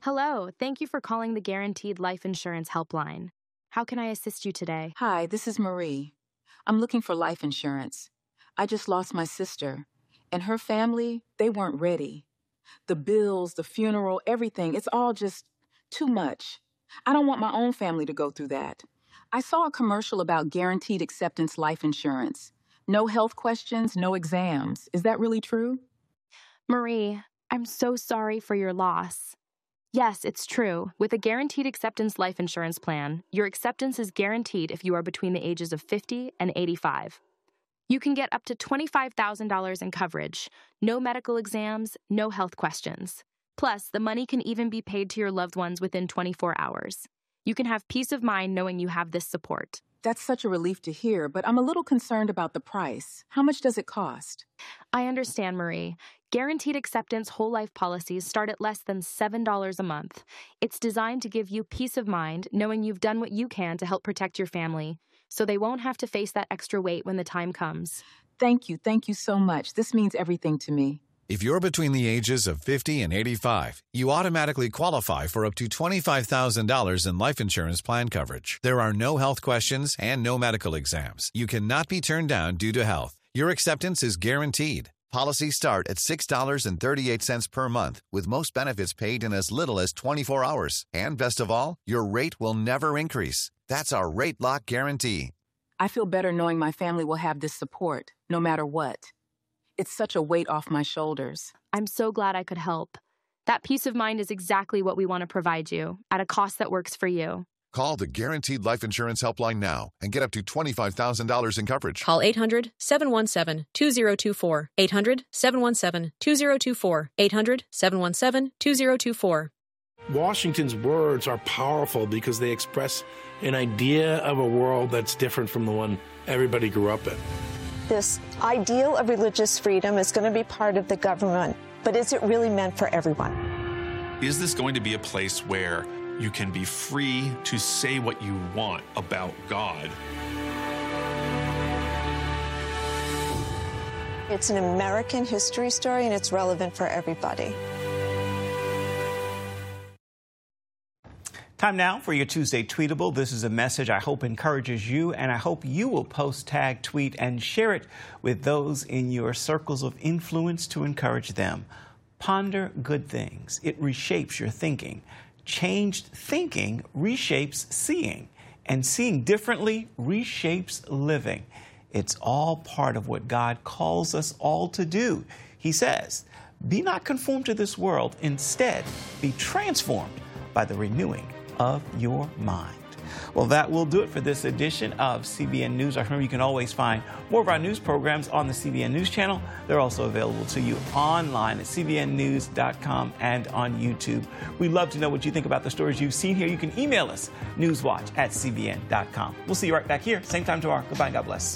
Hello, thank you for calling the Guaranteed Life Insurance Helpline. How can I assist you today? Hi, this is Marie. I'm looking for life insurance. I just lost my sister, and her family, they weren't ready. The bills, the funeral, everything, it's all just too much. I don't want my own family to go through that. I saw a commercial about Guaranteed Acceptance Life Insurance. No health questions, no exams. Is that really true? Marie, I'm so sorry for your loss. Yes, it's true. With a Guaranteed Acceptance Life Insurance plan, your acceptance is guaranteed if you are between the ages of 50 and 85. You can get up to $25,000 in coverage, no medical exams, no health questions. Plus, the money can even be paid to your loved ones within 24 hours. You can have peace of mind knowing you have this support. That's such a relief to hear, but I'm a little concerned about the price. How much does it cost? I understand, Marie. Guaranteed Acceptance whole life policies start at less than $7 a month. It's designed to give you peace of mind knowing you've done what you can to help protect your family, so they won't have to face that extra weight when the time comes. Thank you so much. This means everything to me. If you're between the ages of 50 and 85, you automatically qualify for up to $25,000 in life insurance plan coverage. There are no health questions and no medical exams. You cannot be turned down due to health. Your acceptance is guaranteed. Policies start at $6.38 per month, with most benefits paid in as little as 24 hours. And best of all, your rate will never increase. That's our Rate Lock Guarantee. I feel better knowing my family will have this support, no matter what. It's such a weight off my shoulders. I'm so glad I could help. That peace of mind is exactly what we want to provide you, at a cost that works for you. Call the Guaranteed Life Insurance Helpline now and get up to $25,000 in coverage. Call 800-717-2024. 800-717-2024. 800-717-2024. Washington's words are powerful because they express an idea of a world that's different from the one everybody grew up in. This ideal of religious freedom is going to be part of the government, but is it really meant for everyone? Is this going to be a place where you can be free to say what you want about God? It's an American history story, and it's relevant for everybody. Time now for your Tuesday Tweetable. This is a message I hope encourages you, and I hope you will post, tag, tweet, and share it with those in your circles of influence to encourage them. Ponder good things. It reshapes your thinking. Changed thinking reshapes seeing, and seeing differently reshapes living. It's all part of what God calls us all to do. He says, be not conformed to this world. Instead, be transformed by the renewing of your mind. Well, that will do it for this edition of CBN News. Remember, you can always find more of our news programs on the CBN News channel. They're also available to you online at cbnnews.com and on YouTube. We'd love to know what you think about the stories you've seen here. You can email us, newswatch@cbn.com. We'll see you right back here, same time tomorrow. Goodbye and God bless.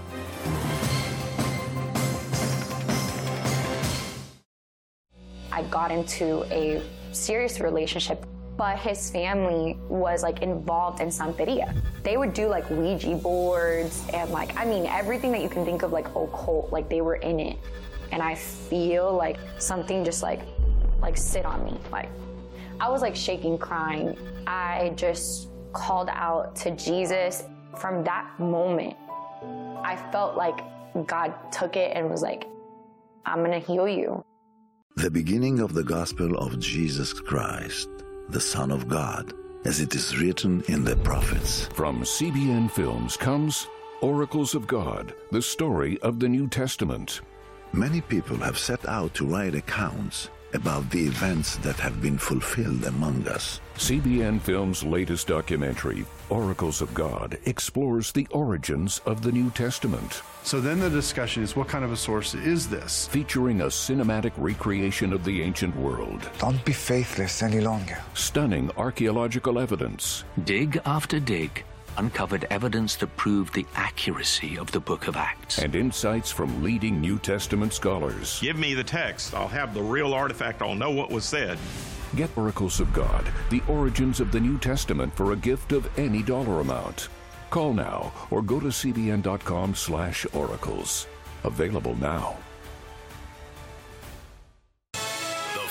I got into a serious relationship, but his family was involved in Santeria. They would do Ouija boards and everything that you can think of occult, they were in it. And I feel something just sit on me. I was shaking, crying. I just called out to Jesus. From that moment, I felt like God took it and was I'm gonna heal you. The beginning of the gospel of Jesus Christ, the Son of God, as it is written in the prophets. From CBN Films comes Oracles of God, the story of the New Testament. Many people have set out to write accounts about the events that have been fulfilled among us. CBN Films' latest documentary, Oracles of God, explores the origins of the New Testament. So then the discussion is, what kind of a source is this? Featuring a cinematic recreation of the ancient world. Don't be faithless any longer. Stunning archaeological evidence. Dig after dig uncovered evidence that proved the accuracy of the Book of Acts. And insights from leading New Testament scholars. Give me the text. I'll have the real artifact. I'll know what was said. Get Oracles of God, the origins of the New Testament for a gift of any dollar amount. Call now or go to cbn.com/oracles. Available now. The following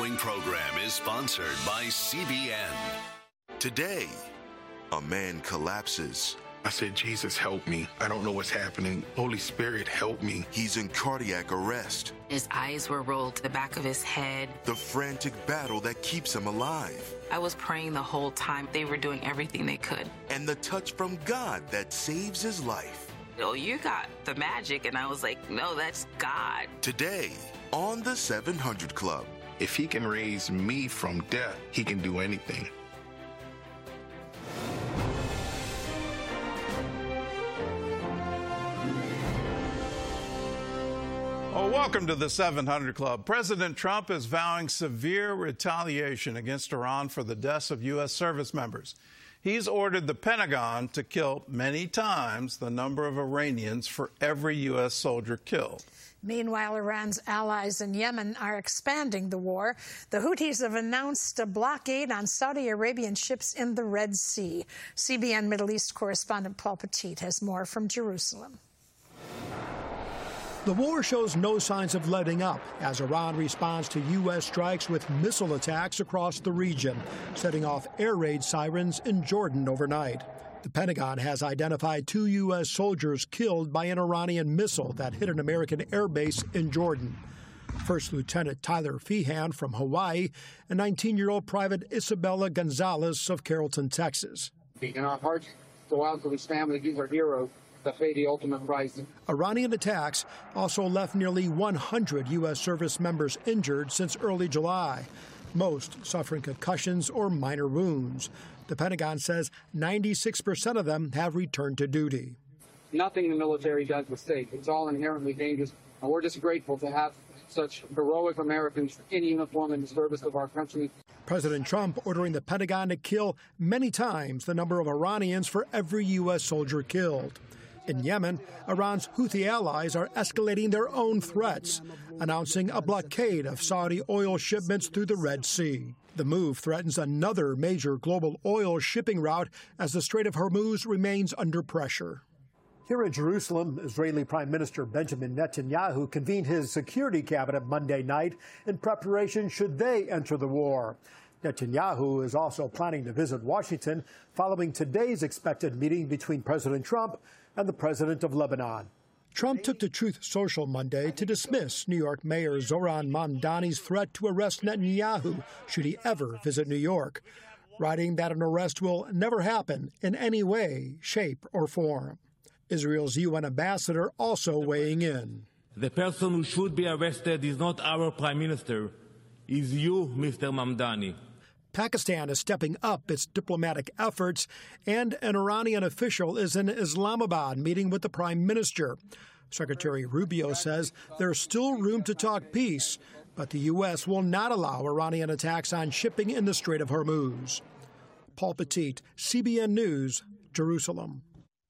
following program is sponsored by CBN. Today, a man collapses. I said, Jesus, help me. I don't know what's happening. Holy Spirit, help me. He's in cardiac arrest. His eyes were rolled to the back of his head. The frantic battle that keeps him alive. I was praying the whole time. They were doing everything they could. And the touch from God that saves his life. Oh, you got the magic. And I was like, no, that's God. Today, on the 700 Club. If he can raise me from death, he can do anything. Well, welcome to the 700 Club. President Trump is vowing severe retaliation against Iran for the deaths of U.S. service members. He's ordered the Pentagon to kill many times the number of Iranians for every U.S. soldier killed. Meanwhile, Iran's allies in Yemen are expanding the war. The Houthis have announced a blockade on Saudi Arabian ships in the Red Sea. CBN Middle East correspondent Paul Petit has more from Jerusalem. The war shows no signs of letting up as Iran responds to U.S. strikes with missile attacks across the region, setting off air raid sirens in Jordan overnight. The Pentagon has identified 2 U.S. soldiers killed by an Iranian missile that hit an American air base in Jordan. First Lieutenant Tyler Feehan from Hawaii and 19-year-old Private Isabella Gonzalez of Carrollton, Texas. And our hearts go out to these families. These are heroes that pay the ultimate price. Iranian attacks also left nearly 100 U.S. service members injured since early July, most suffering concussions or minor wounds. The Pentagon says 96% of them have returned to duty. Nothing the military does was safe. It's all inherently dangerous, and we're just grateful to have such heroic Americans in uniform in the service of our country. President Trump ordering the Pentagon to kill many times the number of Iranians for every U.S. soldier killed. In Yemen, Iran's Houthi allies are escalating their own threats, announcing a blockade of Saudi oil shipments through the Red Sea. The move threatens another major global oil shipping route as the Strait of Hormuz remains under pressure. Here in Jerusalem, Israeli Prime Minister Benjamin Netanyahu convened his security cabinet Monday night in preparation should they enter the war. Netanyahu is also planning to visit Washington following today's expected meeting between President Trump and the president of Lebanon. Trump took to Truth Social Monday to dismiss New York Mayor Zohran Mamdani's threat to arrest Netanyahu should he ever visit New York, writing that an arrest will never happen in any way, shape, or form. Israel's UN ambassador also weighing in. The person who should be arrested is not our prime minister, it's you, Mr. Mamdani. Pakistan is stepping up its diplomatic efforts, and an Iranian official is in Islamabad meeting with the prime minister. Secretary Rubio says there's still room to talk peace, but the U.S. will not allow Iranian attacks on shipping in the Strait of Hormuz. Paul Petit, CBN News, Jerusalem.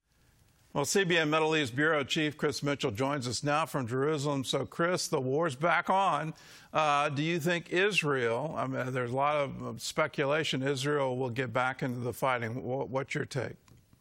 Well, CBN Middle East Bureau Chief Chris Mitchell joins us now from Jerusalem. So, Chris, the war's back on. Do you think Israel, I mean, there's a lot of speculation, Israel will get back into the fighting. What's your take?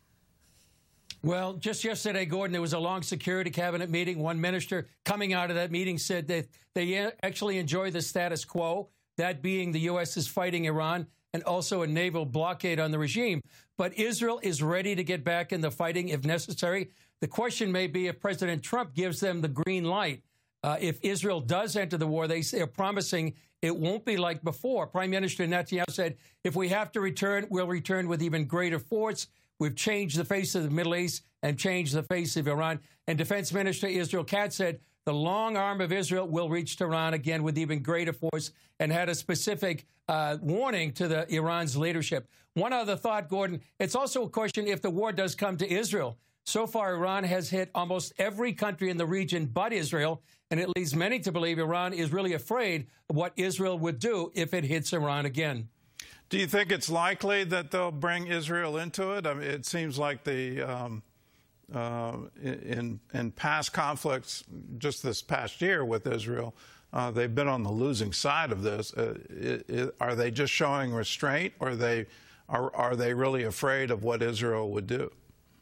Well, just yesterday, Gordon, there was a long security cabinet meeting. One minister coming out of that meeting said that they actually enjoy the status quo, that being the U.S. is fighting Iran and also a naval blockade on the regime. But Israel is ready to get back in the fighting if necessary. The question may be if President Trump gives them the green light. If Israel does enter the war, they're promising it won't be like before. Prime Minister Netanyahu said, if we have to return, we'll return with even greater force. We've changed the face of the Middle East and changed the face of Iran. And Defense Minister Israel Katz said the long arm of Israel will reach Tehran again with even greater force, and had a specific warning to the Iran's leadership. One other thought, Gordon, it's also a question if the war does come to Israel. So far, Iran has hit almost every country in the region but Israel, and it leads many to believe Iran is really afraid of what Israel would do if it hits Iran again. Do you think it's likely that they'll bring Israel into it? I mean, it seems like in past conflicts, just this past year with Israel, they've been on the losing side of this. Are they just showing restraint, or are they really afraid of what Israel would do?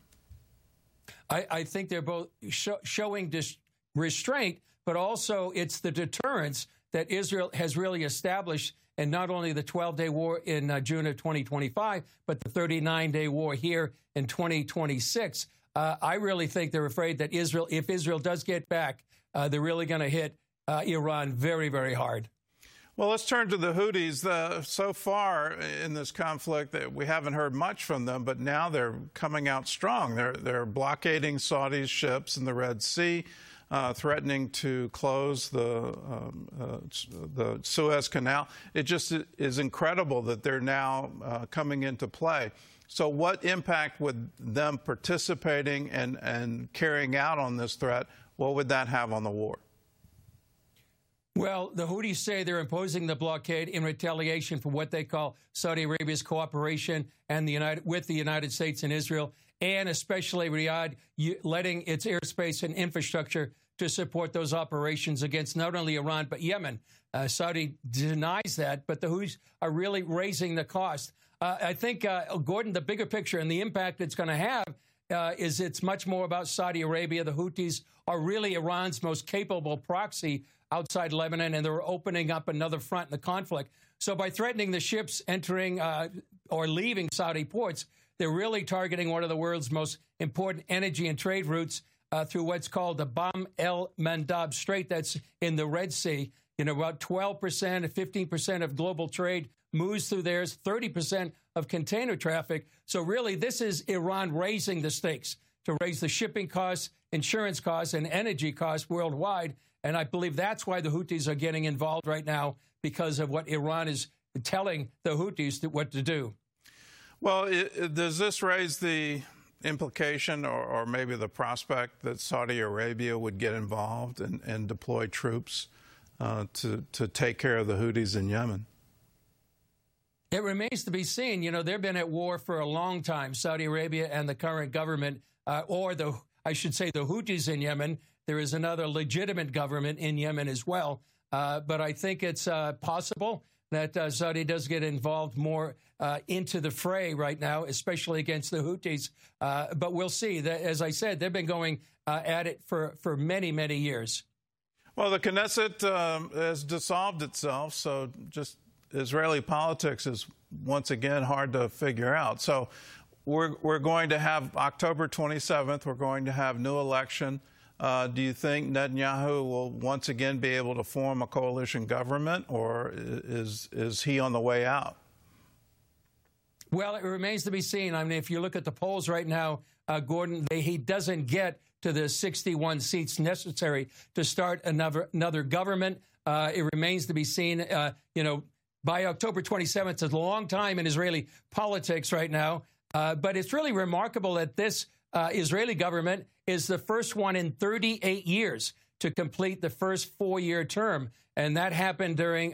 I think they're both showing restraint, but also it's the deterrence that Israel has really established in not only the 12-day war in June of 2025, but the 39-day war here in 2026. I really think they're afraid that if Israel does get back, they're really going to hit Iran very, very hard. Well, let's turn to the Houthis. So far in this conflict, we haven't heard much from them, but now they're coming out strong. They're blockading Saudi's ships in the Red Sea, threatening to close the Suez Canal. It just is incredible that they're now coming into play. So what impact would them participating and carrying out on this threat, what would that have on the war? Well, the Houthis say they're imposing the blockade in retaliation for what they call Saudi Arabia's cooperation with the United States and Israel, and especially Riyadh letting its airspace and infrastructure to support those operations against not only Iran but Yemen. Saudi denies that, but the Houthis are really raising the cost. I think, Gordon, the bigger picture and the impact it's going to have is it's much more about Saudi Arabia. The Houthis are really Iran's most capable proxy outside Lebanon, and they're opening up another front in the conflict. So by threatening the ships entering or leaving Saudi ports, they're really targeting one of the world's most important energy and trade routes through what's called the Bab el-Mandab Strait that's in the Red Sea. You know, about 12%, 15% of global trade moves through there, 30% of container traffic. So really, this is Iran raising the stakes to raise the shipping costs, insurance costs, and energy costs worldwide. And I believe that's why the Houthis are getting involved right now, because of what Iran is telling the Houthis what to do. Well, does this raise the implication or maybe the prospect that Saudi Arabia would get involved and deploy troops to take care of the Houthis in Yemen? It remains to be seen. You know, they've been at war for a long time, Saudi Arabia and the current government, I should say the Houthis in Yemen. There is another legitimate government in Yemen as well. But I think it's possible that Saudi does get involved more into the fray right now, especially against the Houthis. But we'll see. As I said, they've been going at it for many, many years. Well, the Knesset has dissolved itself, so just Israeli politics is once again hard to figure out. So we're going to have October 27th, we're going to have new election. Do you think Netanyahu will once again be able to form a coalition government, or is he on the way out? Well, it remains to be seen. I mean, if you look at the polls right now, Gordon, he doesn't get to the 61 seats necessary to start another government. It remains to be seen. By October 27th, it's a long time in Israeli politics right now. But it's really remarkable that this Israeli government is the first one in 38 years to complete the first 4-year term. And that happened during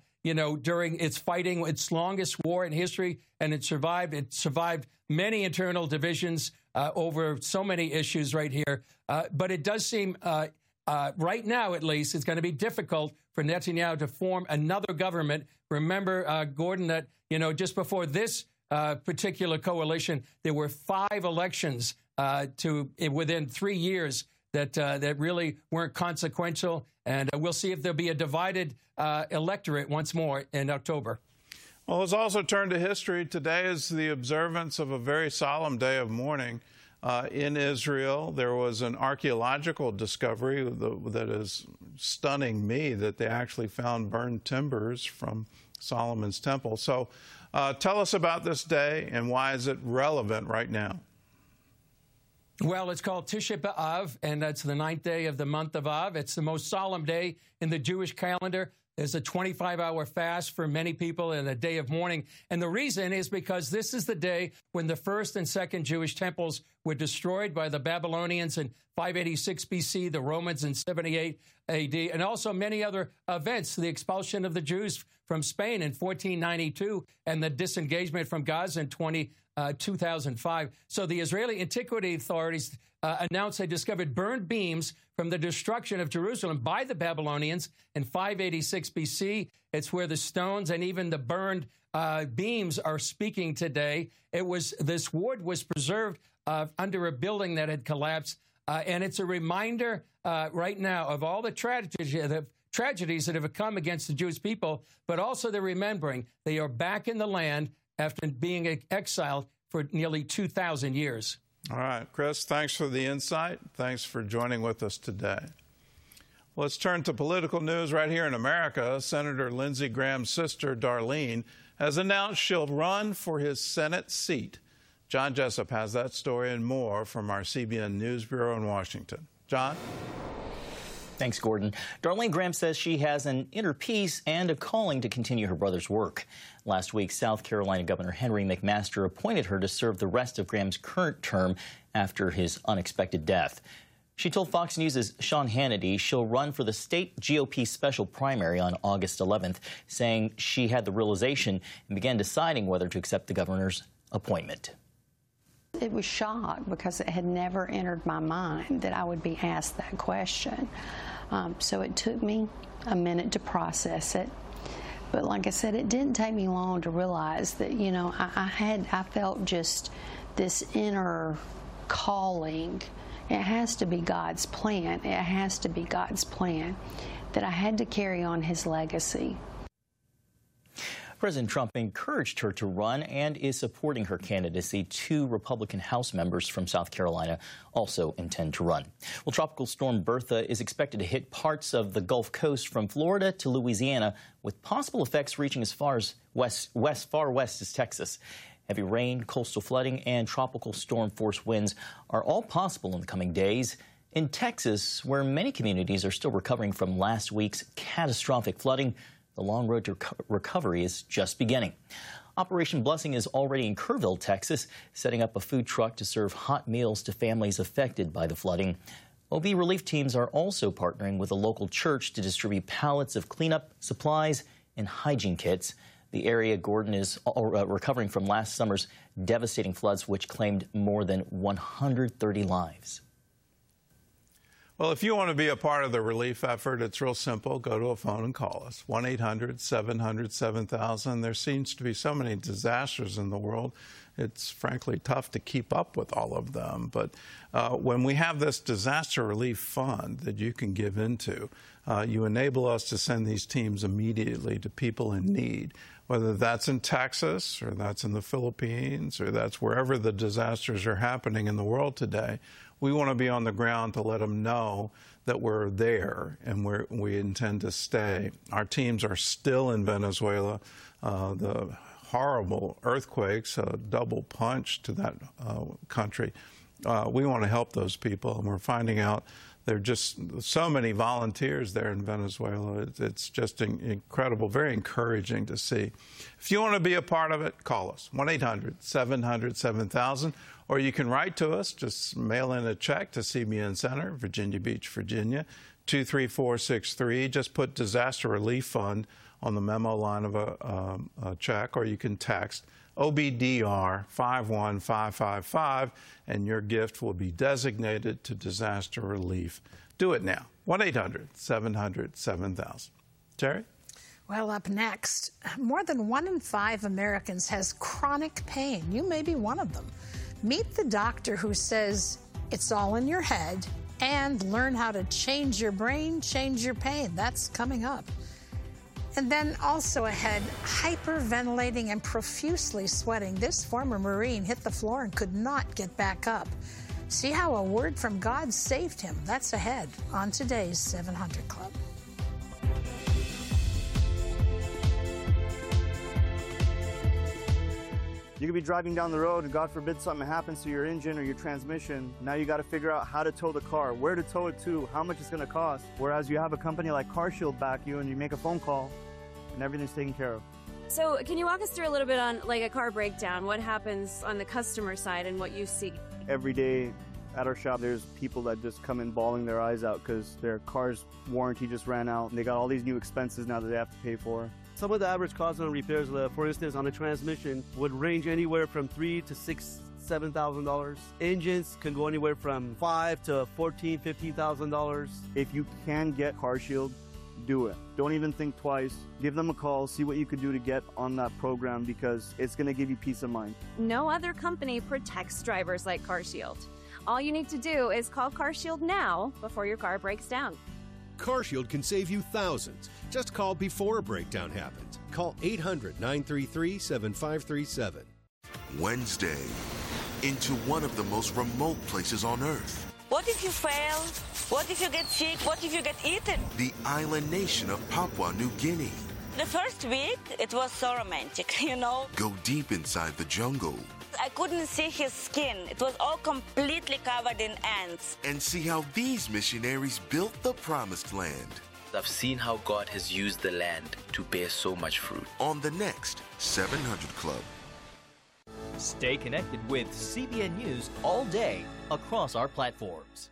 its fighting, its longest war in history. And it survived many internal divisions over so many issues right here. But it does seem, right now at least, it's going to be difficult for Netanyahu to form another government. Remember, Gordon, that, just before this particular coalition, there were 5 elections within 3 years that really weren't consequential. And we'll see if there'll be a divided electorate once more in October. Well, let's also turn to history. Today is the observance of a very solemn day of mourning in Israel. There was an archaeological discovery that is stunning me, that they actually found burned timbers from Solomon's temple. So tell us about this day and why is it relevant right now? Well, it's called Tisha B'Av, and that's the 9th day of the month of Av. It's the most solemn day in the Jewish calendar. There's a 25-hour fast for many people and a day of mourning. And the reason is because this is the day when the first and second Jewish temples were destroyed by the Babylonians in 586 BC, the Romans in 78 AD, and also many other events, the expulsion of the Jews from Spain in 1492 and the disengagement from Gaza in 2005. So the Israeli Antiquity Authorities announced they discovered burned beams from the destruction of Jerusalem by the Babylonians in 586 BC. It's where the stones and even the burned beams are speaking today. This wood was preserved under a building that had collapsed. And it's a reminder right now of all the tragedies that have come against the Jewish people, but also they're remembering they are back in the land after being exiled for nearly 2,000 years. All right, Chris, thanks for the insight. Thanks for joining with us today. Let's turn to political news right here in America. Senator Lindsey Graham's sister, Darlene, has announced she'll run for his Senate seat. John Jessup has that story and more from our CBN News Bureau in Washington. John? Thanks, Gordon. Darlene Graham says she has an inner peace and a calling to continue her brother's work. Last week, South Carolina Governor Henry McMaster appointed her to serve the rest of Graham's current term after his unexpected death. She told Fox News' Sean Hannity she'll run for the state GOP special primary on August 11th, saying she had the realization and began deciding whether to accept the governor's appointment. It was shock because it had never entered my mind that I would be asked that question. So it took me a minute to process it. But like I said, it didn't take me long to realize that, you know, I felt just this inner calling. It has to be God's plan. It has to be God's plan that I had to carry on his legacy. President Trump encouraged her to run and is supporting her candidacy. 2 Republican House members from South Carolina also intend to run. Well, Tropical Storm Bertha is expected to hit parts of the Gulf Coast from Florida to Louisiana, with possible effects reaching as far as far west as Texas. Heavy rain, coastal flooding, and tropical storm force winds are all possible in the coming days. In Texas, where many communities are still recovering from last week's catastrophic flooding, the long road to recovery is just beginning. Operation Blessing is already in Kerrville, Texas, setting up a food truck to serve hot meals to families affected by the flooding. OB relief teams are also partnering with a local church to distribute pallets of cleanup supplies and hygiene kits. The area, Gordon, is recovering from last summer's devastating floods, which claimed more than 130 lives. Well, if you want to be a part of the relief effort, it's real simple. Go to a phone and call us, 1-800-700-7000. There seems to be so many disasters in the world. It's frankly tough to keep up with all of them. But when we have this disaster relief fund that you can give into, you enable us to send these teams immediately to people in need, whether that's in Texas or that's in the Philippines or that's wherever the disasters are happening in the world today. We want to be on the ground to let them know that we're there and we intend to stay. Our teams are still in Venezuela. The horrible earthquakes, a double punch to that country. We want to help those people, and we're finding out there are just so many volunteers there in Venezuela. It's just incredible, very encouraging to see. If you want to be a part of it, call us, 1-800-700-7000, or you can write to us. Just mail in a check to CBN Center, Virginia Beach, Virginia, 23463. Just put Disaster Relief Fund on the memo line of a check, or you can text OBDR 51555, and your gift will be designated to disaster relief. Do it now. 1-800-700-7000. Terry? Well, up next, more than 1 in 5 Americans has chronic pain. You may be one of them. Meet the doctor who says it's all in your head, and learn how to change your brain, change your pain. That's coming up. And then also ahead, hyperventilating and profusely sweating. This former Marine hit the floor and could not get back up. See how a word from God saved him. That's ahead on today's 700 Club. You could be driving down the road and God forbid something happens to your engine or your transmission. Now you got to figure out how to tow the car, where to tow it to, how much it's going to cost. Whereas you have a company like CarShield back you and you make a phone call and everything's taken care of. So can you walk us through a little bit on like a car breakdown? What happens on the customer side and what you see? Every day at our shop, there's people that just come in bawling their eyes out because their car's warranty just ran out and they got all these new expenses now that they have to pay for. Some of the average costs on repairs, for instance, on a transmission would range anywhere from $3,000 to $7,000. Engines can go anywhere from $5,000 to $14,000, $15,000. If you can get CarShield, do it. Don't even think twice. Give them a call, see what you could do to get on that program because it's going to give you peace of mind. No other company protects drivers like CarShield. All you need to do is call CarShield now before your car breaks down. CarShield can save you thousands. Just call before a breakdown happens. Call 800-933-7537. Wednesday, into one of the most remote places on Earth. What if you fail? What if you get sick? What if you get eaten? The island nation of Papua New Guinea. The first week, it was so romantic, you know. Go deep inside the jungle. I couldn't see his skin. It was all completely covered in ants. And see how these missionaries built the promised land. I've seen how God has used the land to bear so much fruit. On the next 700 Club. Stay connected with CBN News all day across our platforms.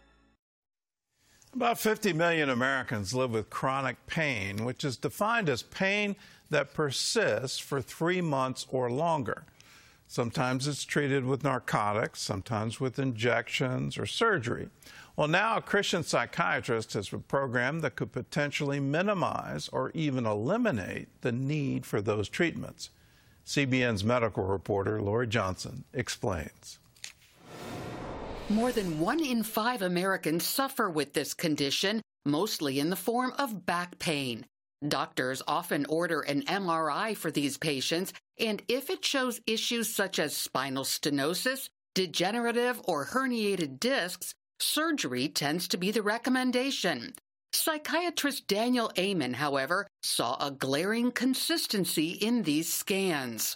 About 50 million Americans live with chronic pain, which is defined as pain that persists for 3 months or longer. Sometimes it's treated with narcotics, sometimes with injections or surgery. Well, now a Christian psychiatrist has a program that could potentially minimize or even eliminate the need for those treatments. CBN's medical reporter, Lori Johnson, explains. More than 1 in 5 Americans suffer with this condition, mostly in the form of back pain. Doctors often order an MRI for these patients, and if it shows issues such as spinal stenosis, degenerative or herniated discs, surgery tends to be the recommendation. Psychiatrist Daniel Amen, however, saw a glaring consistency in these scans.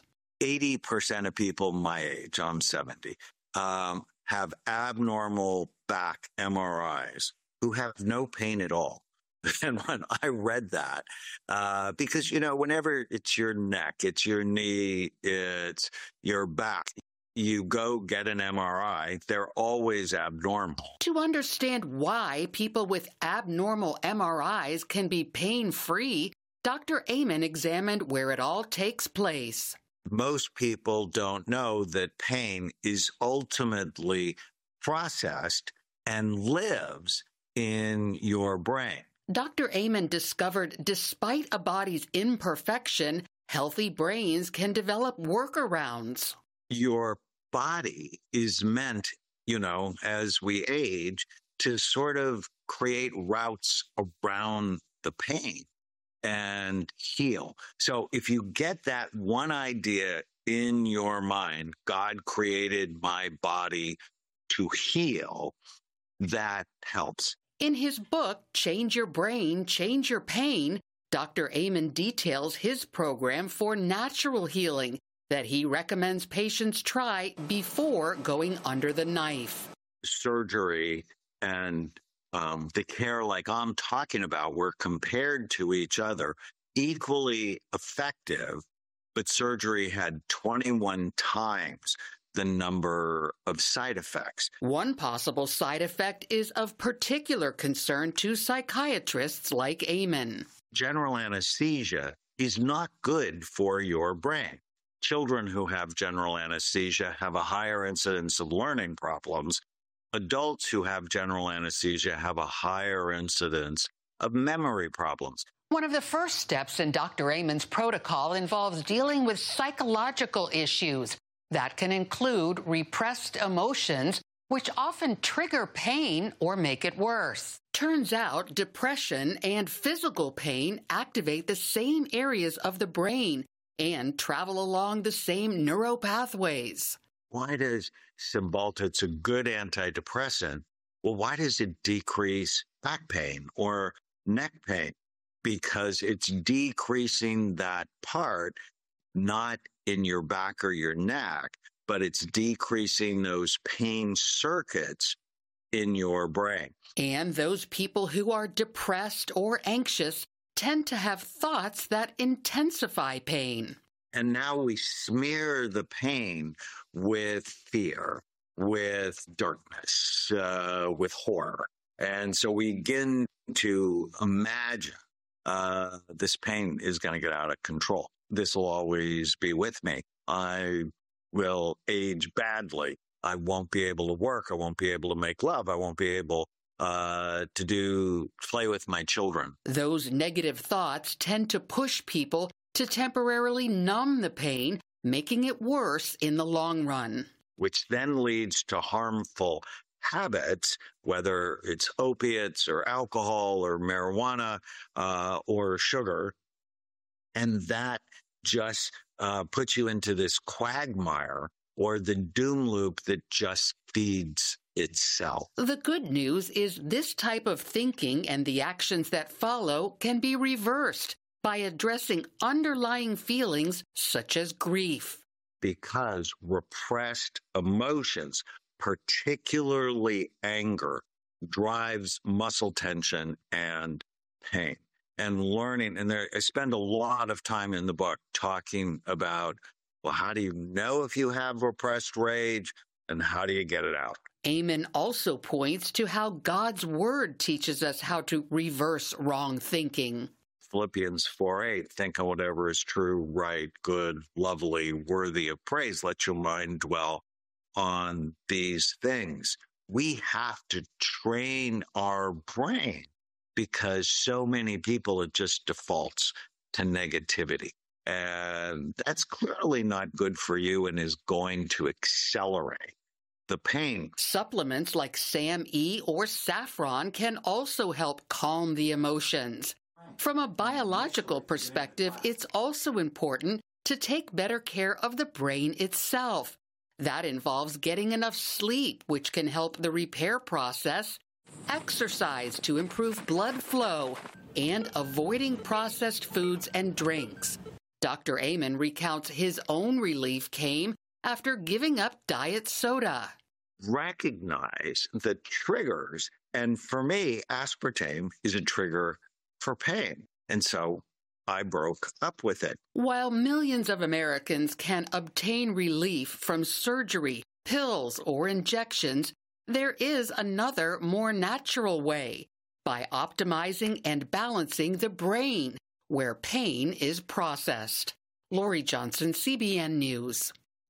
80% of people my age, I'm 70, have abnormal back MRIs who have no pain at all. And when I read that, because, you know, whenever it's your neck, it's your knee, it's your back, you go get an MRI, they're always abnormal. To understand why people with abnormal MRIs can be pain-free, Dr. Amen examined where it all takes place. Most people don't know that pain is ultimately processed and lives in your brain. Dr. Amen discovered despite a body's imperfection, healthy brains can develop workarounds. Your body is meant, you know, as we age, to sort of create routes around the pain and heal. So if you get that one idea in your mind, God created my body to heal, that helps. In his book, Change Your Brain, Change Your Pain, Dr. Amen details his program for natural healing that he recommends patients try before going under the knife. Surgery and the care like I'm talking about were compared to each other, equally effective, but surgery had 21 times the number of side effects. One possible side effect is of particular concern to psychiatrists like Amen. General anesthesia is not good for your brain. Children who have general anesthesia have a higher incidence of learning problems. Adults who have general anesthesia have a higher incidence of memory problems. One of the first steps in Dr. Amen's protocol involves dealing with psychological issues. That can include repressed emotions, which often trigger pain or make it worse. Turns out depression and physical pain activate the same areas of the brain and travel along the same neuropathways. Why does Cymbalta, it's a good antidepressant, well, why does it decrease back pain or neck pain? Because it's decreasing that part, not in your back or your neck, but it's decreasing those pain circuits in your brain. And those people who are depressed or anxious tend to have thoughts that intensify pain. And now we smear the pain with fear, with darkness, with horror. And so we begin to imagine this pain is going to get out of control. This will always be with me. I will age badly. I won't be able to work. I won't be able to make love. I won't be able to play with my children. Those negative thoughts tend to push people to temporarily numb the pain, making it worse in the long run. Which then leads to harmful habits, whether it's opiates or alcohol or marijuana or sugar. And that just puts you into this quagmire or the doom loop that just feeds itself. The good news is this type of thinking and the actions that follow can be reversed by addressing underlying feelings such as grief. Because repressed emotions, particularly anger, drives muscle tension and pain. And learning, and I spend a lot of time in the book talking about, well, how do you know if you have repressed rage and how do you get it out? Amen also points to how God's Word teaches us how to reverse wrong thinking. Philippians 4:8, think on whatever is true, right, good, lovely, worthy of praise. Let your mind dwell on these things. We have to train our brain because so many people, it just defaults to negativity. And that's clearly not good for you and is going to accelerate the pain. Supplements like SAM-E or saffron can also help calm the emotions. From a biological perspective, it's also important to take better care of the brain itself. That involves getting enough sleep, which can help the repair process, exercise to improve blood flow, and avoiding processed foods and drinks. Dr. Amen recounts his own relief came after giving up diet soda. Recognize the triggers, and for me, aspartame is a trigger for pain. And so I broke up with it. While millions of Americans can obtain relief from surgery, pills, or injections, there is another, more natural way, by optimizing and balancing the brain, where pain is processed. Lori Johnson, CBN News.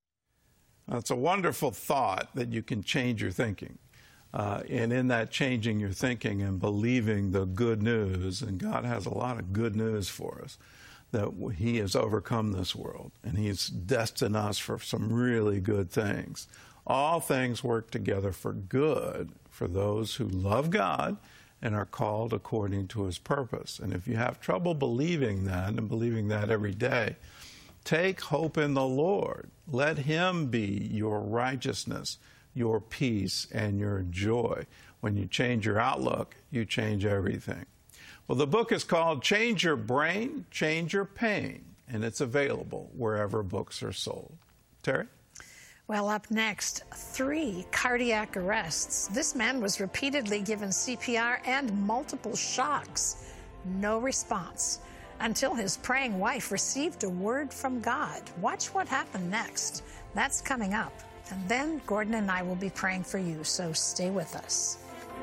It's a wonderful thought that you can change your thinking. And in that changing your thinking and believing the good news, and God has a lot of good news for us, that He has overcome this world and He's destined us for some really good things. All things work together for good for those who love God and are called according to His purpose. And if you have trouble believing that and believing that every day, take hope in the Lord. Let Him be your righteousness, your peace, and your joy. When you change your outlook, you change everything. Well, the book is called Change Your Brain, Change Your Pain, and it's available wherever books are sold. Terry? Well, up next, 3 cardiac arrests. This man was repeatedly given CPR and multiple shocks. No response until his praying wife received a word from God. Watch what happened next. That's coming up. And then Gordon and I will be praying for you, so stay with us.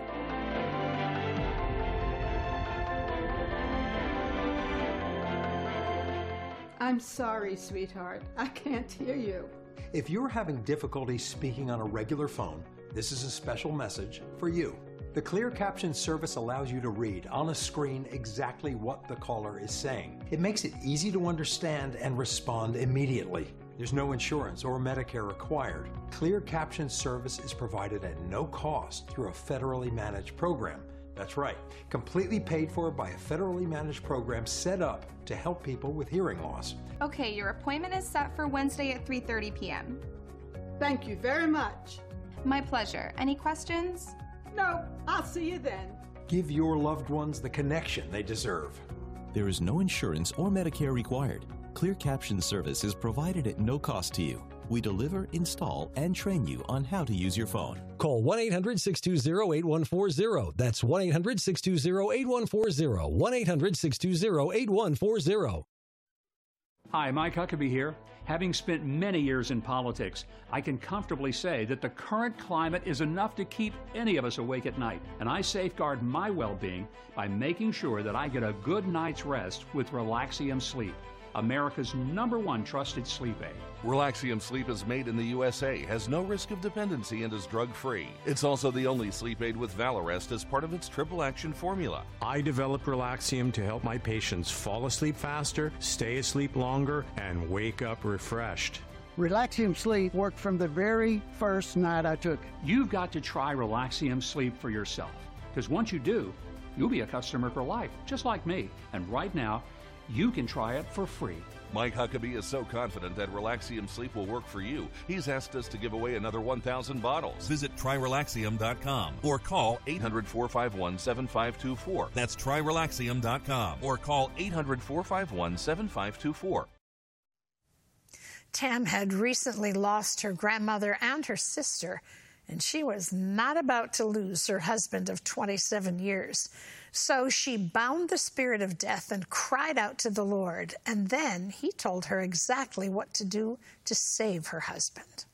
I'm sorry, sweetheart. I can't hear you. If you're having difficulty speaking on a regular phone, this is a special message for you. The Clear Caption service allows you to read on a screen exactly what the caller is saying. It makes it easy to understand and respond immediately. There's no insurance or Medicare required. Clear Caption service is provided at no cost through a federally managed program. That's right, completely paid for by a federally managed program set up to help people with hearing loss. Okay, your appointment is set for Wednesday at 3:30 p.m. Thank you very much. My pleasure. Any questions? No, I'll see you then. Give your loved ones the connection they deserve. There is no insurance or Medicare required. Clear Caption service is provided at no cost to you. We deliver, install, and train you on how to use your phone. Call 1-800-620-8140. That's 1-800-620-8140. 1-800-620-8140. Hi, Mike Huckabee here. Having spent many years in politics, I can comfortably say that the current climate is enough to keep any of us awake at night. And I safeguard my well-being by making sure that I get a good night's rest with Relaxium Sleep, America's #1 trusted sleep aid. Relaxium Sleep is made in the USA, has no risk of dependency, and is drug-free. It's also the only sleep aid with Valarest as part of its triple action formula. I developed Relaxium to help my patients fall asleep faster, stay asleep longer, and wake up refreshed. Relaxium Sleep worked from the very first night I took it. You've got to try Relaxium Sleep for yourself, because once you do, you'll be a customer for life, just like me. And right now, you can try it for free. Mike Huckabee is so confident that Relaxium Sleep will work for you, he's asked us to give away another 1,000 bottles. Visit TryRelaxium.com or call 800-451-7524. That's TryRelaxium.com or call 800-451-7524. Tam had recently lost her grandmother and her sister, and she was not about to lose her husband of 27 years. So she bound the spirit of death and cried out to the Lord, and then he told her exactly what to do to save her husband.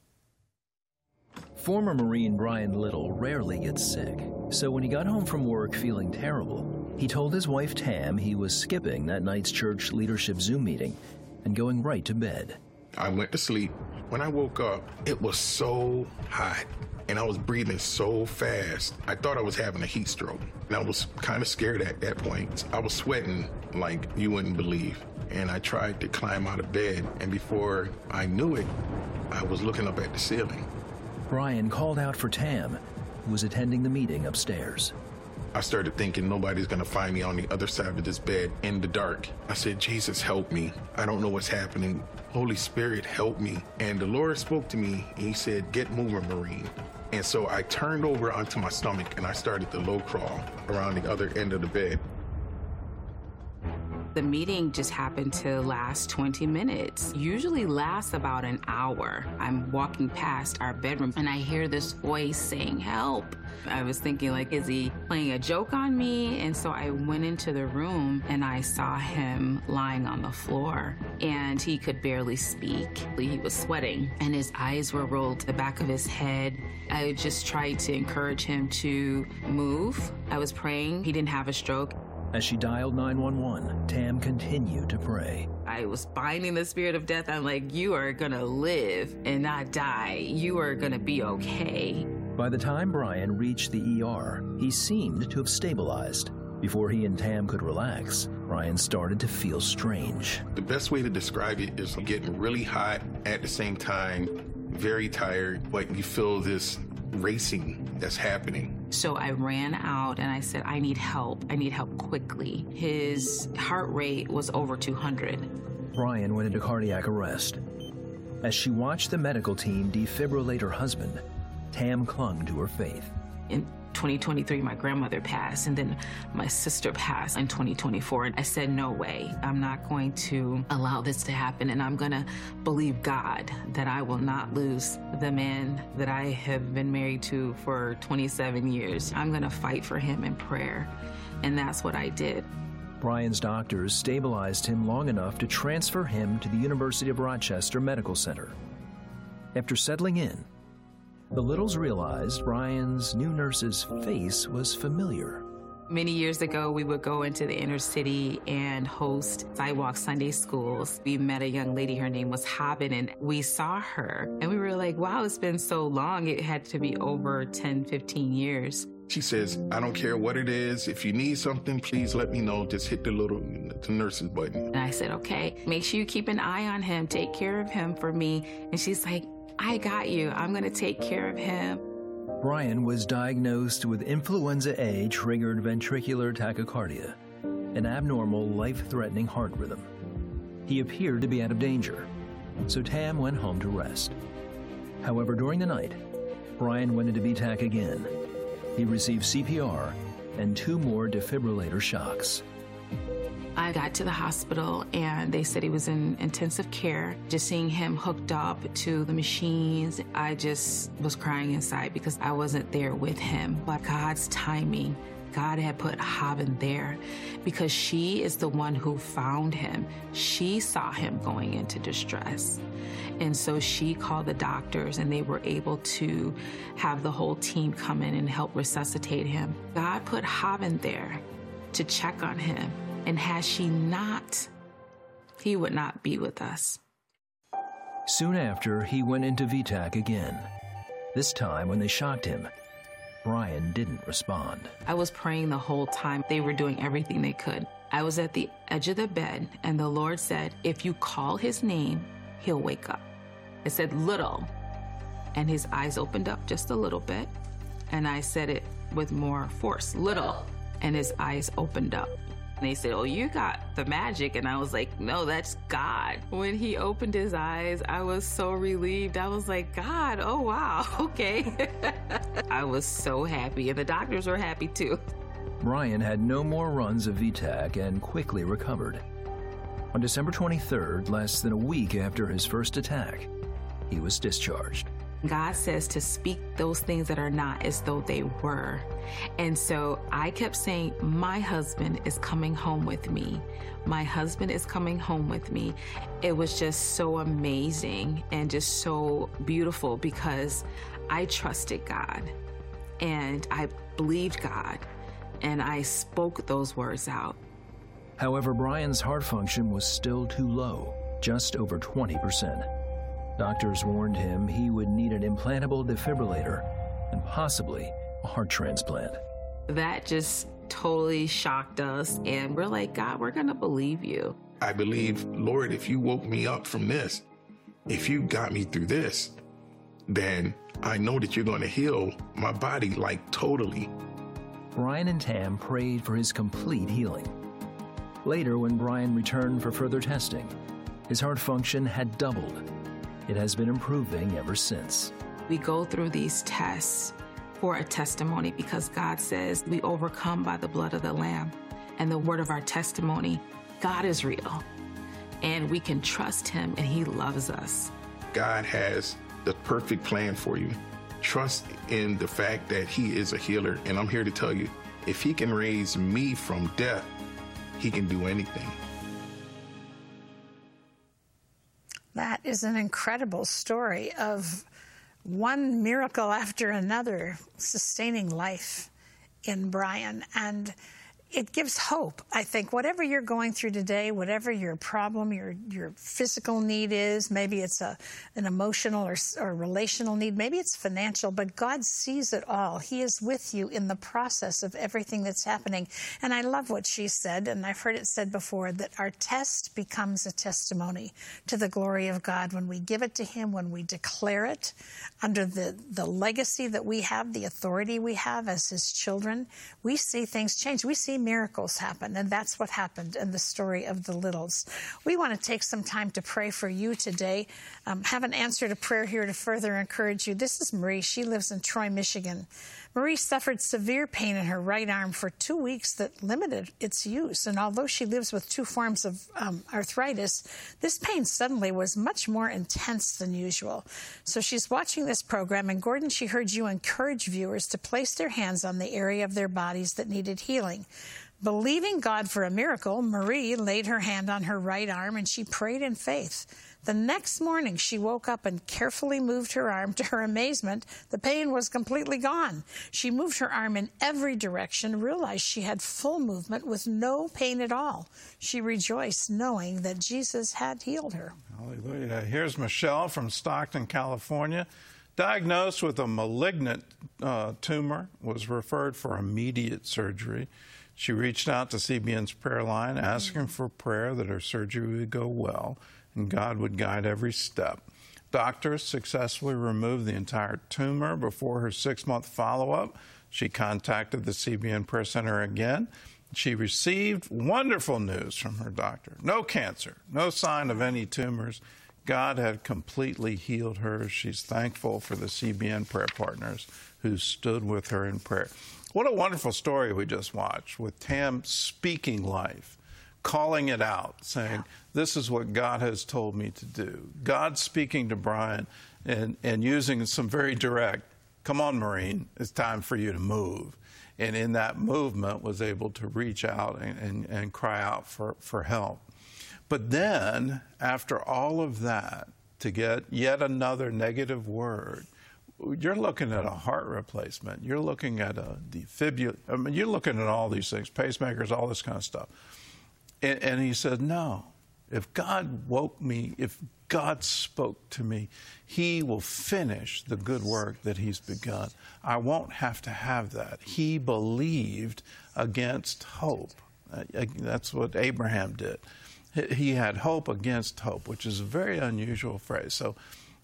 Former Marine Brian Little rarely gets sick, so when he got home from work feeling terrible, he told his wife Tam he was skipping that night's church leadership Zoom meeting and going right to bed. I went to sleep. When I woke up, it was so hot and I was breathing so fast. I thought I was having a heat stroke, and I was kind of scared at that point. I was sweating like you wouldn't believe, and I tried to climb out of bed, and before I knew it, I was looking up at the ceiling. Brian called out for Tam, who was attending the meeting upstairs. I started thinking nobody's gonna find me on the other side of this bed in the dark. I said, Jesus, help me. I don't know what's happening. Holy Spirit, help me. And the Lord spoke to me, and he said, get moving, Marine. And so I turned over onto my stomach and I started the low crawl around the other end of the bed. The meeting just happened to last 20 minutes. Usually lasts about an hour. I'm walking past our bedroom and I hear this voice saying, help. I was thinking, like, is he playing a joke on me? And so I went into the room and I saw him lying on the floor and he could barely speak. He was sweating and his eyes were rolled to the back of his head. I just tried to encourage him to move. I was praying. He didn't have a stroke. As she dialed 911, Tam continued to pray. I was binding the spirit of death. I'm like, you are gonna live and not die. You are gonna be okay. By the time Brian reached the ER, he seemed to have stabilized. Before he and Tam could relax, Brian started to feel strange. The best way to describe it is getting really hot at the same time, very tired, but you feel this racing that's happening. So I ran out and I said, I need help. I need help quickly. His heart rate was over 200. Brian went into cardiac arrest. As she watched the medical team defibrillate her husband, Tam clung to her faith. In 2023, my grandmother passed, and then my sister passed in 2024. And I said, no way. I'm not going to allow this to happen, and I'm going to believe God that I will not lose the man that I have been married to for 27 years. I'm going to fight for him in prayer, and that's what I did. Brian's doctors stabilized him long enough to transfer him to the University of Rochester Medical Center. After settling in, the Littles realized Brian's new nurse's face was familiar. Many years ago, we would go into the inner city and host sidewalk Sunday schools. We met a young lady, her name was Haben, and we saw her. And we were like, wow, it's been so long. It had to be over 10, 15 years. She says, I don't care what it is. If you need something, please let me know. Just hit the nurse's button. And I said, okay, make sure you keep an eye on him. Take care of him for me. And she's like, I got you. I'm going to take care of him. Brian was diagnosed with influenza A-triggered ventricular tachycardia, an abnormal, life-threatening heart rhythm. He appeared to be out of danger, so Tam went home to rest. However, during the night, Brian went into VTAC again. He received CPR and 2 more defibrillator shocks. I got to the hospital and they said he was in intensive care. Just seeing him hooked up to the machines, I just was crying inside because I wasn't there with him. But God's timing, God had put Haben there because she is the one who found him. She saw him going into distress. And so she called the doctors and they were able to have the whole team come in and help resuscitate him. God put Haben there to check on him. And had she not, he would not be with us. Soon after, he went into VTAC again. This time, when they shocked him, Brian didn't respond. I was praying the whole time. They were doing everything they could. I was at the edge of the bed, and the Lord said, if you call his name, he'll wake up. It said little, and his eyes opened up just a little bit. And I said it with more force, little, and his eyes opened up. And they said, oh, you got the magic. And I was like, no, that's God. When he opened his eyes, I was so relieved. I was like, God, oh, wow, okay. I was so happy, and the doctors were happy too. Brian had no more runs of VTAC and quickly recovered. On December 23rd, less than a week after his first attack, he was discharged. God says to speak those things that are not as though they were. And so I kept saying, my husband is coming home with me. My husband is coming home with me. It was just so amazing and just so beautiful because I trusted God and I believed God and I spoke those words out. However, Brian's heart function was still too low, just over 20%. Doctors warned him he would need an implantable defibrillator and possibly a heart transplant. That just totally shocked us, and we're like, God, we're going to believe you. I believe, Lord, if you woke me up from this, if you got me through this, then I know that you're going to heal my body, like totally. Brian and Tam prayed for his complete healing. Later, when Brian returned for further testing, his heart function had doubled. It has been improving ever since. We go through these tests for a testimony because God says we overcome by the blood of the Lamb and the word of our testimony. God is real, and we can trust him, and he loves us. God has the perfect plan for you. Trust in the fact that he is a healer, and I'm here to tell you, if he can raise me from death, he can do anything. That is an incredible story of one miracle after another sustaining life in Brian. And it gives hope, I think. Whatever you're going through today, whatever your problem, your physical need is, maybe it's an emotional or relational need, maybe it's financial, but God sees it all. He is with you in the process of everything that's happening. And I love what she said, and I've heard it said before, that our test becomes a testimony to the glory of God when we give it to him, when we declare it under the legacy that we have, the authority we have as his children. We see things change. We see miracles happen, and that's what happened in the story of the Littles. We want to take some time to pray for you today. Have an answer to prayer here to further encourage you. This is Marie. She lives in Troy, Michigan. Marie suffered severe pain in her right arm for 2 weeks that limited its use. And although she lives with 2 forms of arthritis, this pain suddenly was much more intense than usual. So she's watching this program, and Gordon, she heard you encourage viewers to place their hands on the area of their bodies that needed healing. Believing God for a miracle, Marie laid her hand on her right arm and she prayed in faith. The next morning, she woke up and carefully moved her arm. To her amazement, the pain was completely gone. She moved her arm in every direction, realized she had full movement with no pain at all. She rejoiced knowing that Jesus had healed her. Hallelujah. Here's Michelle from Stockton, California. Diagnosed with a malignant tumor, was referred for immediate surgery. She reached out to CBN's prayer line, asking for prayer that her surgery would go well and God would guide every step. Doctors successfully removed the entire tumor. Before her 6-month follow-up, she contacted the CBN Prayer Center again. She received wonderful news from her doctor. No cancer, no sign of any tumors. God had completely healed her. She's thankful for the CBN prayer partners who stood with her in prayer. What a wonderful story we just watched with Tam speaking life, calling it out, saying, this is what God has told me to do. God speaking to Brian and using some very direct, come on, Marine, it's time for you to move. And in that movement was able to reach out and cry out for help. But then, after all of that, to get yet another negative word, you're looking at a heart replacement. You're looking at a defibrillator. I mean, you're looking at all these things, pacemakers, all this kind of stuff. And he said, no, if God woke me, if God spoke to me, he will finish the good work that he's begun. I won't have to have that. He believed against hope. That's what Abraham did. He had hope against hope, which is a very unusual phrase. So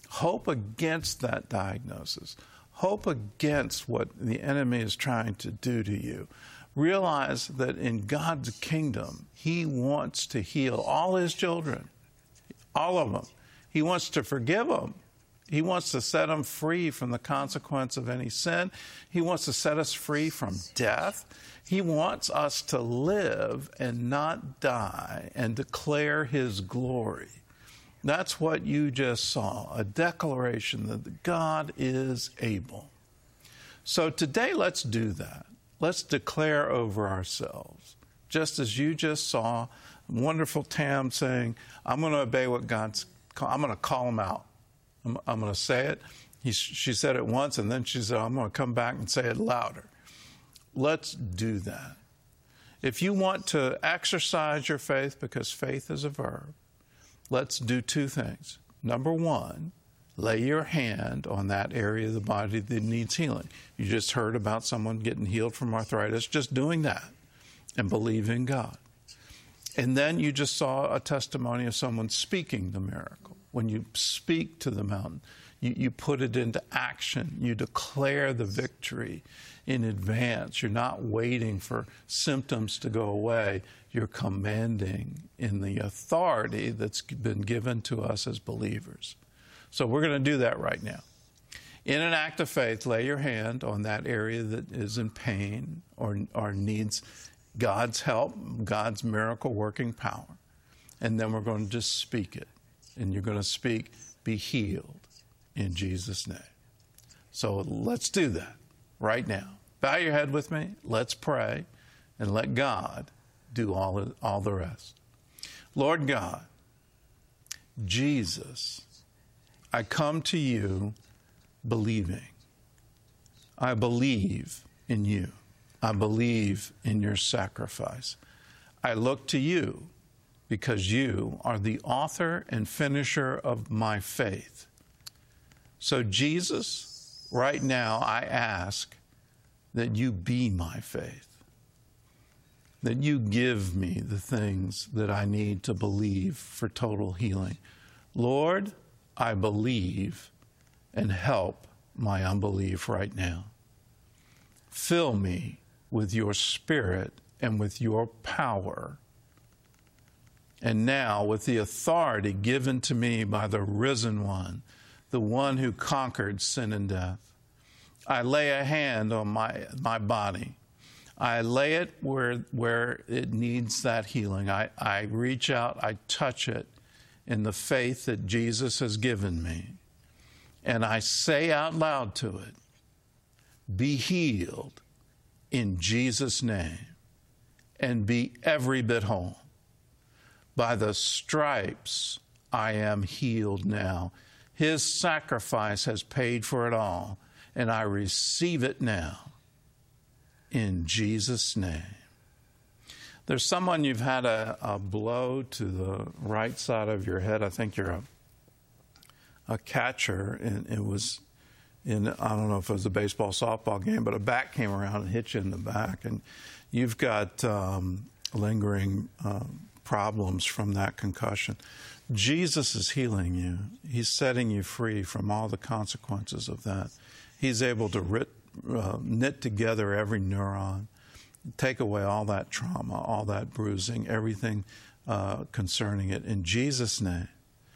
Hope against that diagnosis. Hope against what the enemy is trying to do to you. Realize that in God's kingdom, He wants to heal all His children, all of them. He wants to forgive them. He wants to set them free from the consequence of any sin. He wants to set us free from death. He wants us to live and not die and declare His glory. That's what you just saw, a declaration that God is able. So today, let's do that. Let's declare over ourselves, just as you just saw wonderful Tam saying, I'm going to obey what God's called. I'm going to call Him out. I'm going to say it. She said it once, and then she said, I'm going to come back and say it louder. Let's do that. If you want to exercise your faith, because faith is a verb, let's do two things. Number one, lay your hand on that area of the body that needs healing. You just heard about someone getting healed from arthritis. Just doing that and believing God. And then you just saw a testimony of someone speaking the miracle. When you speak to the mountain, you put it into action. You declare the victory in advance. You're not waiting for symptoms to go away. You're commanding in the authority that's been given to us as believers. So we're going to do that right now. In an act of faith, lay your hand on that area that is in pain or needs God's help, God's miracle working power. And then we're going to just speak it. And you're going to speak, be healed in Jesus' name. So let's do that right now. Bow your head with me. Let's pray and let God do all the rest. Lord God, Jesus, I come to you believing. I believe in you. I believe in your sacrifice. I look to you because you are the author and finisher of my faith. So Jesus, right now I ask that you be my faith, that you give me the things that I need to believe for total healing. Lord, I believe, and help my unbelief right now. Fill me with your Spirit and with your power, and now with the authority given to me by the risen one, the one who conquered sin and death. I lay a hand on my body. I lay it where it needs that healing. I reach out, I touch it in the faith that Jesus has given me. And I say out loud to it, be healed in Jesus' name, and be every bit whole. By the stripes I am healed now. His sacrifice has paid for it all, and I receive it now in Jesus' name. There's someone, you've had a blow to the right side of your head. I think you're a catcher, and it was in, I don't know if it was a baseball, softball game, but a bat came around and hit you in the back, and you've got lingering problems from that concussion. Jesus is healing you. He's setting you free from all the consequences of that. He's able to knit together every neuron, take away all that trauma, all that bruising, everything concerning it. In Jesus' name,